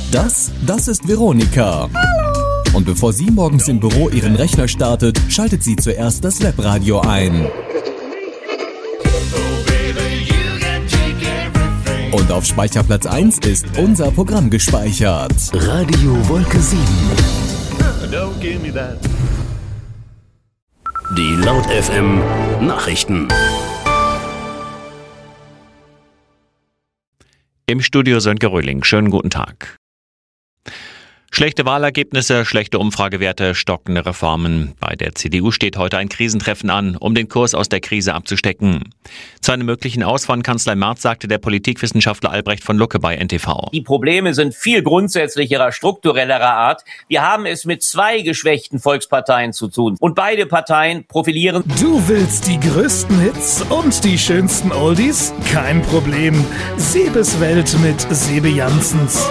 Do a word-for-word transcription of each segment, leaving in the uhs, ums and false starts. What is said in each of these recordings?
Das, das ist Veronika. Hallo. Und bevor sie morgens im Büro ihren Rechner startet, schaltet sie zuerst das Webradio ein. Und auf Speicherplatz eins ist unser Programm gespeichert. Radio Wolke sieben. Don't give me that. Die Laut F M Nachrichten. Im Studio Sönke Röhling. Schönen guten Tag. Schlechte Wahlergebnisse, schlechte Umfragewerte, stockende Reformen. Bei der C D U steht heute ein Krisentreffen an, um den Kurs aus der Krise abzustecken. Zu einem möglichen Aus von Kanzler Merz sagte der Politikwissenschaftler Albrecht von Lucke bei N T V. Die Probleme sind viel grundsätzlicherer, strukturellerer Art. Wir haben es mit zwei geschwächten Volksparteien zu tun. Und beide Parteien profilieren. Du willst die größten Hits und die schönsten Oldies? Kein Problem. Sebes Welt mit Sebe Janssens.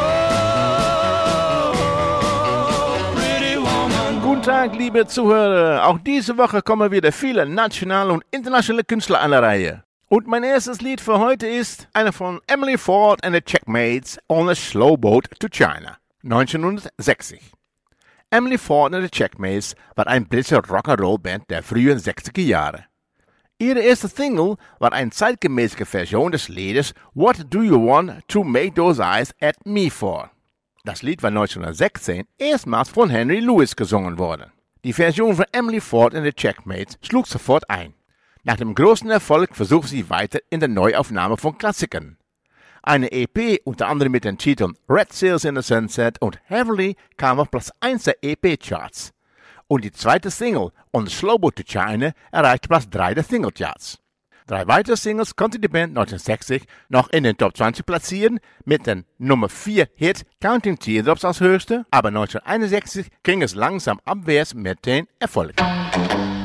Guten Tag, liebe Zuhörer. Auch diese Woche kommen wieder viele nationale und internationale Künstler an der Reihe. Und mein erstes Lied für heute ist einer von Emily Ford and the Checkmates on a Slow Boat to China, neunzehnhundertsechzig. Emily Ford and the Checkmates war eine britische Rock'n'Roll-Band der frühen sechziger Jahre. Ihre erste Single war eine zeitgemäße Version des Liedes What Do You Want to Make Those Eyes at Me For? Das Lied war neunzehnhundertsechzehn erstmals von Henry Lewis gesungen worden. Die Version von Emily Ford and the Checkmates schlug sofort ein. Nach dem großen Erfolg versuchte sie weiter in der Neuaufnahme von Klassikern. Eine E P, unter anderem mit den Titeln Red Sails in the Sunset und Heavily, kam auf Platz eins der E P-Charts. Und die zweite Single, On the Slow Boat to China, erreichte Platz drei der Single-Charts. Drei weitere Singles konnte die Band neunzehnhundertsechzig noch in den Top zwanzig platzieren, mit dem Nummer vier Hit Counting Teardrops als höchste, aber neunzehnhunderteinundsechzig ging es langsam abwärts mit den Erfolgen.